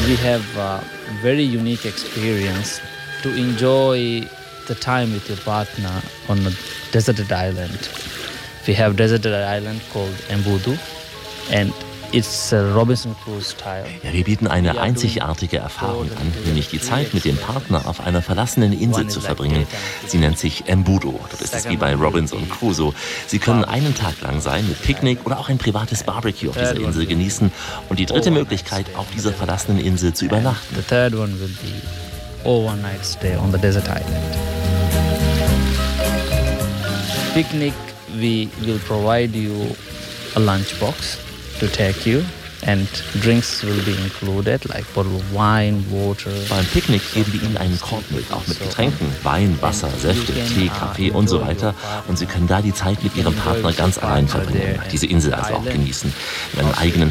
we have a very unique experience to enjoy the time with your partner on a deserted island. We have deserted island called Embudu and it's a Robinson Crusoe style. Ja, wir bieten eine einzigartige Erfahrung an, nämlich die Zeit mit dem Partner auf einer verlassenen Insel zu verbringen. Sie nennt sich Embudu. Dort ist es wie bei Robinson Crusoe. Sie können einen Tag lang sein mit Picknick oder auch ein privates Barbecue auf dieser Insel genießen. Und die dritte Möglichkeit, auf dieser verlassenen Insel zu übernachten. The third one will be overnight stay on the desert island. Picnic, we will provide you a lunchbox to take you and drinks will be included like bottle of wine, water. Beim Picknick geben wir Ihnen einen Korb mit, auch mit Getränken, Wein, Wasser, Säfte, Tee, Kaffee und so weiter. Und Sie können da die Zeit mit Ihrem Partner ganz allein verbringen, diese Insel also auch genießen. In einem eigenen